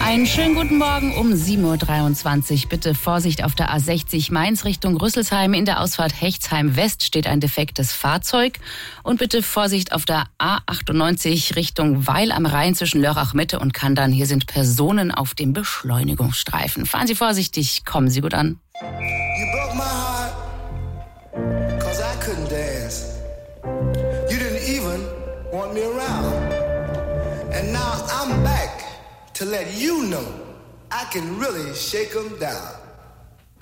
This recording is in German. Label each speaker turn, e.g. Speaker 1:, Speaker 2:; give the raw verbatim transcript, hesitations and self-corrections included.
Speaker 1: Einen schönen guten Morgen um sieben Uhr dreiundzwanzig. Bitte Vorsicht auf der A sechzig Mainz Richtung Rüsselsheim. In der Ausfahrt Hechtsheim West steht ein defektes Fahrzeug. Und bitte Vorsicht auf der A achtundneunzig Richtung Weil am Rhein zwischen Lörrach-Mitte und Kandern. Hier sind Personen auf dem Beschleunigungsstreifen. Fahren Sie vorsichtig, kommen Sie gut an.
Speaker 2: You broke my heart, cause I couldn't dance. You didn't even want me around. And now I'm back to let you know I can really shake 'em down.